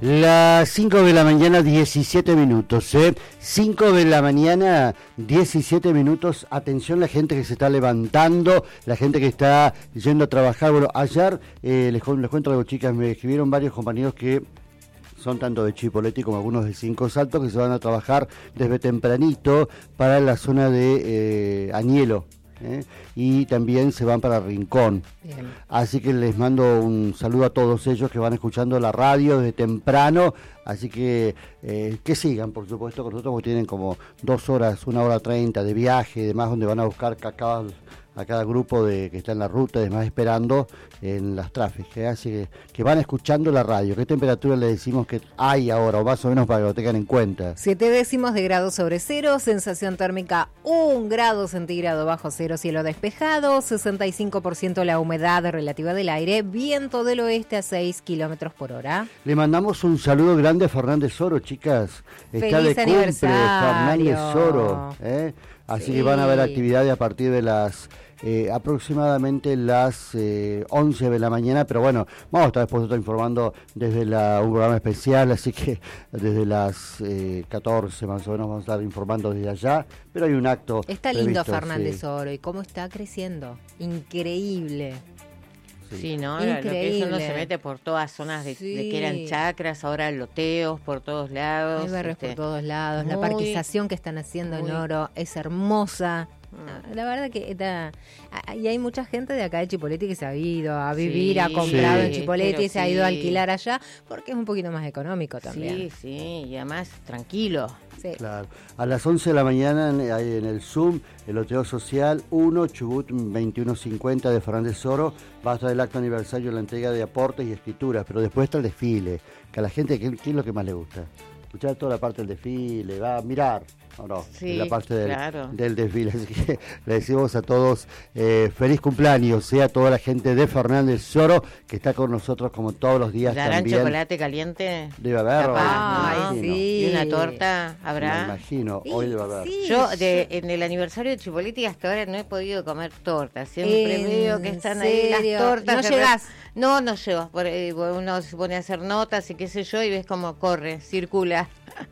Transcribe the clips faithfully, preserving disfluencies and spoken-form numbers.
Las cinco de la mañana, diecisiete minutos, ¿eh? cinco de la mañana, diecisiete minutos. Atención la gente que se está levantando, la gente que está yendo a trabajar. Bueno, ayer, eh, les, les cuento algo, chicas, me escribieron varios compañeros que son tanto de Chipoleti como algunos de Cinco Saltos, que se van a trabajar desde tempranito para la zona de eh, Añelo. ¿Eh? Y también se van para Rincón. Bien. Así que les mando un saludo a todos ellos que van escuchando la radio desde temprano, así que eh, que sigan, por supuesto, con nosotros, porque tienen como dos horas, una hora treinta de viaje y demás, donde van a buscar a cada, a cada grupo de que está en la ruta, además esperando en las tráficas, ¿eh? Así que, que van escuchando la radio. ¿Qué temperatura le decimos que hay ahora, o más o menos para que lo tengan en cuenta? Siete décimos de grado sobre cero, sensación térmica un grado centígrado bajo cero, cielo despejado, sesenta y cinco por ciento la humedad relativa del aire, viento del oeste a seis kilómetros por hora. Le mandamos un saludo grande a Fernández Oro, chicas. Está Feliz de aniversario. cumple Fernández Oro, ¿eh? Así sí. que van a haber actividades a partir de las eh, aproximadamente las eh, once de la mañana, pero bueno, vamos a estar después nosotros informando desde la, un programa especial, así que desde las eh, catorce más o menos vamos a estar informando desde allá, pero hay un acto Está previsto, lindo Fernández sí. Oro, y cómo está creciendo, increíble. Sí, sí, ¿no? Increíble. Lo que es, uno se mete por todas zonas de, sí. de que eran chacras, ahora loteos por todos lados. Hay barrios este, por todos lados. Muy, la parquización que están haciendo muy, en Oro es hermosa. Mm. La verdad que está... Y hay mucha gente de acá de Chipoleti que se ha ido a vivir, sí, ha comprado sí, en Chipoleti, se sí. ha ido a alquilar allá, porque es un poquito más económico también. Sí, sí, y además tranquilo. Sí. Claro. A las once de la mañana en, en el Zoom, el loteo social uno, Chubut veintiuno cincuenta de Fernández Oro, va a estar el acto aniversario, la entrega de aportes y escrituras, pero después está el desfile, que a la gente, ¿qué, qué es lo que más le gusta? Escuchar toda la parte del desfile, va a mirar, o no, sí, la parte del, claro. del desfile. Así que le decimos a todos eh, feliz cumpleaños, sea toda la gente de Fernández Oro que está con nosotros como todos los días. ¿Darán también. Chocolate caliente? Debe haber. Ah, ¿no? Sí. ¿Y una torta habrá? Me imagino, sí, hoy debe haber. Sí. Yo de, en el aniversario de Chipoleti hasta ahora no he podido comer torta. Siempre veo que están serio? ahí las tortas. ¿No llegás? No, no llego. Uno se pone a hacer notas y qué sé yo y ves cómo corre, circula.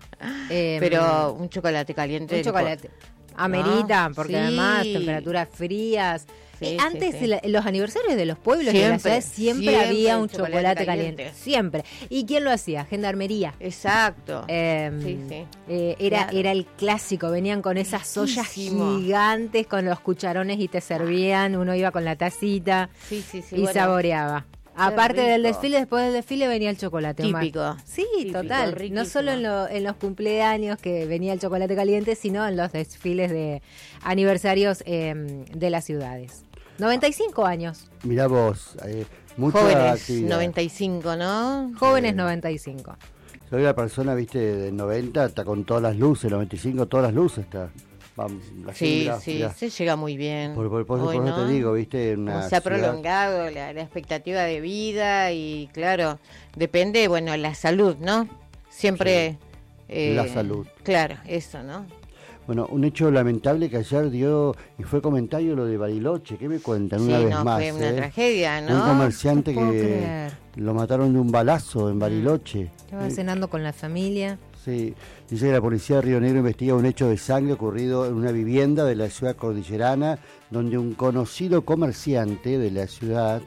Eh, Pero un chocolate caliente. Un chocolate. Amerita, ¿no? Porque sí. además temperaturas frías. Sí, eh, antes sí, sí. La, los aniversarios de los pueblos siempre, de la ciudad siempre, siempre había un chocolate, chocolate caliente. caliente. Siempre. ¿Y quién lo hacía? Gendarmería. Exacto. Eh, sí, sí. Eh, era, claro. era el clásico. Venían con esas ollas gigantes con los cucharones y te servían. Uno iba con la tacita sí, sí, sí, y bueno. saboreaba. Aparte del desfile, después del desfile venía el chocolate. Típico. Omar. Sí, Típico, total. Riquísimo. No solo en, lo, en los cumpleaños que venía el chocolate caliente, sino en los desfiles de aniversarios eh, de las ciudades. noventa y cinco años. Mirá vos, eh, mucha Jóvenes, actividad. noventa y cinco, ¿no? Jóvenes, noventa y cinco. Soy una persona, viste, de noventa, está con todas las luces, noventa y cinco, todas las luces está. Vamos, la sí, mirá, sí, mirá. se llega muy bien. Por, por, por, Hoy, por eso ¿no? te digo, viste, una se ha ciudad... prolongado la, la expectativa de vida y claro, depende, bueno, la salud, ¿no? Siempre... Sí. Eh, la salud. Claro, eso, ¿no? Bueno, un hecho lamentable que ayer dio, y fue comentario lo de Bariloche, ¿qué me cuentan sí, una vez no, más? Fue una eh? tragedia, ¿no? Un comerciante no que creer. lo mataron de un balazo en Bariloche. Estaba eh. cenando con la familia. Sí, dice que la policía de Río Negro investiga un hecho de sangre ocurrido en una vivienda de la ciudad cordillerana, donde un conocido comerciante de la ciudad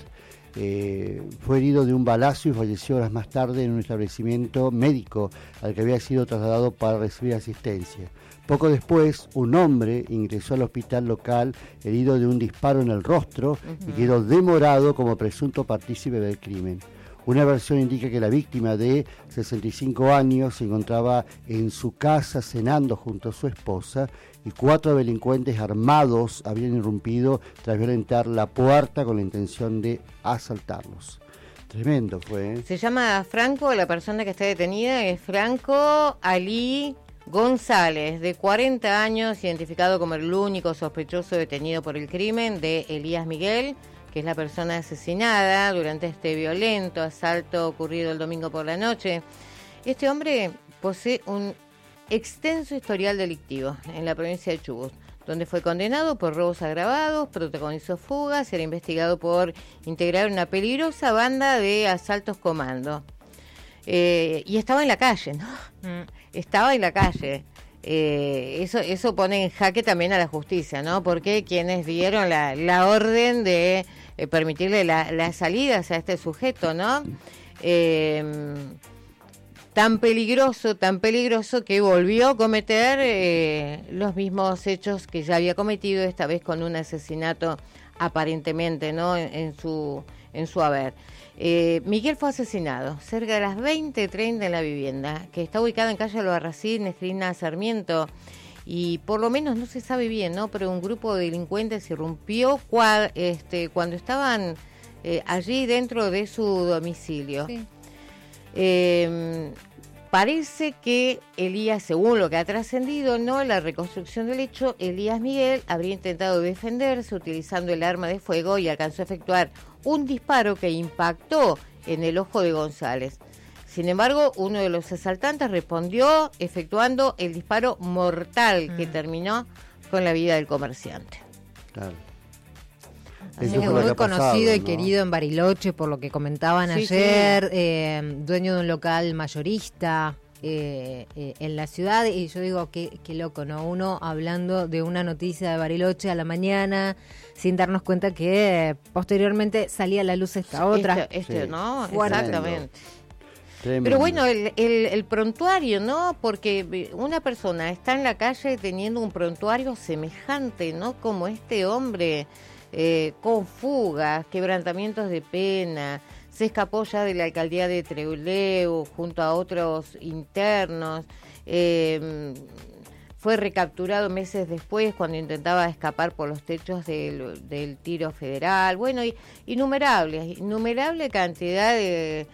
eh, fue herido de un balazo y falleció horas más tarde en un establecimiento médico al que había sido trasladado para recibir asistencia. Poco después, un hombre ingresó al hospital local herido de un disparo en el rostro uh-huh. y quedó demorado como presunto partícipe del crimen. Una versión indica que la víctima de sesenta y cinco años se encontraba en su casa cenando junto a su esposa y cuatro delincuentes armados habían irrumpido tras violentar la puerta con la intención de asaltarlos. Tremendo fue, ¿eh? Se llama Franco, la persona que está detenida es Franco Ali González, de cuarenta años, identificado como el único sospechoso detenido por el crimen de Elías Miguel, que es la persona asesinada durante este violento asalto ocurrido el domingo por la noche. Este hombre posee un extenso historial delictivo en la provincia de Chubut, donde fue condenado por robos agravados, protagonizó fugas, era investigado por integrar una peligrosa banda de asaltos comando. eh, y estaba en la calle, ¿no? Mm. Estaba en la calle. Eh, eso eso pone en jaque también a la justicia, ¿no? Porque quienes dieron la, la orden de eh, permitirle la, las salidas a este sujeto, ¿no? Eh, tan peligroso, tan peligroso que volvió a cometer eh, los mismos hechos que ya había cometido, esta vez con un asesinato aparentemente, ¿no? En, en su en su haber. Eh, Miguel fue asesinado cerca de las veinte treinta en la vivienda, que está ubicada en calle Albarracín, esquina Sarmiento, y por lo menos no se sabe bien, ¿no? Pero un grupo de delincuentes irrumpió cual, este, cuando estaban eh, allí dentro de su domicilio. Sí. Eh, parece que Elías, según lo que ha trascendido, no la reconstrucción del hecho, Elías Miguel habría intentado defenderse utilizando el arma de fuego y alcanzó a efectuar un disparo que impactó en el ojo de González. Sin embargo, uno de los asaltantes respondió efectuando el disparo mortal mm. que terminó con la vida del comerciante. Claro. Es muy conocido pasado, y ¿no? querido en Bariloche, por lo que comentaban sí, ayer, sí. Eh, dueño de un local mayorista eh, eh, en la ciudad, y yo digo, qué, qué loco, ¿no? Uno hablando de una noticia de Bariloche a la mañana, sin darnos cuenta que eh, posteriormente salía a la luz esta otra. Este, este sí. ¿no? Exactamente. Tremendo. Pero bueno, el, el, el prontuario, ¿no? Porque una persona está en la calle teniendo un prontuario semejante, ¿no? Como este hombre... Eh, con fugas, quebrantamientos de pena, se escapó ya de la alcaldía de Trelew junto a otros internos, eh, fue recapturado meses después cuando intentaba escapar por los techos del, del tiro federal, bueno, y, innumerables, innumerable cantidad de...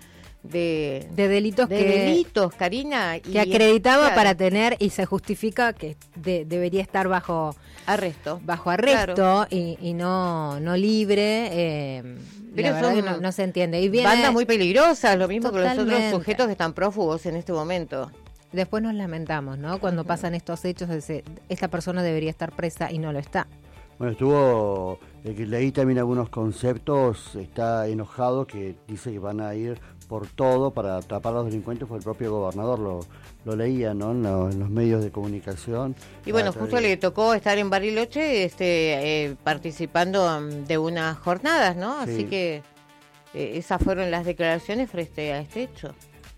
De, de delitos de que delitos, Karina, que y acreditaba claro. para tener y se justifica que de, debería estar bajo arresto bajo arresto claro. y, y no no libre eh, pero la son no, no se entiende y viene bandas muy peligrosas, lo mismo Totalmente. que los otros sujetos que están prófugos en este momento. Después nos lamentamos, ¿no? Cuando uh-huh. pasan estos hechos, ese, esta persona debería estar presa y no lo está. Bueno, estuvo, el que leí también algunos conceptos, está enojado, que dice que van a ir por todo para atrapar a los delincuentes, fue el propio gobernador, lo, lo leía, ¿no? En, lo, en los medios de comunicación. Y bueno, justo de... le tocó estar en Bariloche este, eh, participando de unas jornadas, ¿no? Sí. Así que eh, esas fueron las declaraciones frente a este hecho.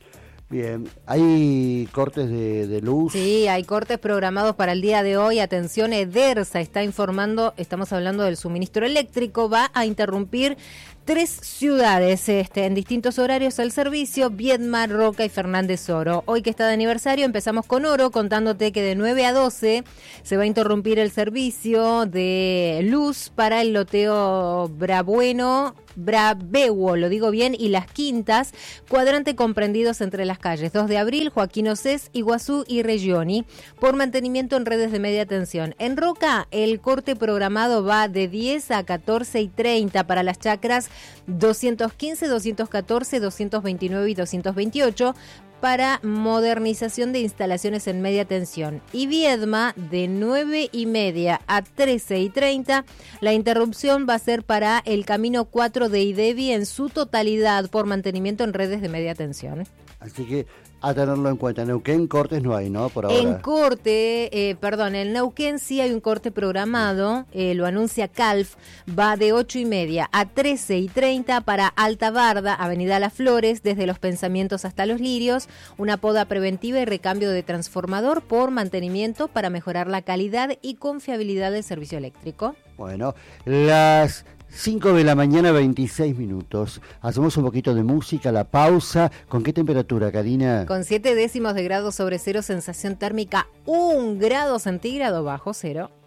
Bien, ¿hay cortes de, de luz? Sí, hay cortes programados para el día de hoy. Atención, Edersa está informando, estamos hablando del suministro eléctrico, va a interrumpir tres ciudades este, en distintos horarios al servicio, Viedma, Roca y Fernández Oro. Hoy que está de aniversario empezamos con Oro, contándote que de nueve a doce se va a interrumpir el servicio de luz para el loteo Brabueno, Brabewo, lo digo bien, y Las Quintas, cuadrante comprendidos entre las calles dos de abril, Joaquín Océs, Iguazú y Regioni, por mantenimiento en redes de media tensión. En Roca, el corte programado va de diez a catorce y treinta para las chacras doscientos quince, doscientos catorce, doscientos veintinueve y doscientos veintiocho, para modernización de instalaciones en media tensión. Y Viedma, de nueve y media a trece y treinta, la interrupción va a ser para el camino cuatro de IDEVI en su totalidad por mantenimiento en redes de media tensión. Así que a tenerlo en cuenta. En Neuquén cortes no hay, ¿no? Por ahora. En corte, eh, perdón, en Neuquén sí hay un corte programado, eh, lo anuncia Calf, va de ocho y media a trece y treinta para Alta Barda, Avenida Las Flores, desde Los Pensamientos hasta Los Lirios, una poda preventiva y recambio de transformador por mantenimiento para mejorar la calidad y confiabilidad del servicio eléctrico. Bueno, las cinco de la mañana, veintiséis minutos. Hacemos un poquito de música, la pausa. ¿Con qué temperatura, Karina? Con siete décimos de grado sobre cero, sensación térmica un grado centígrado bajo cero.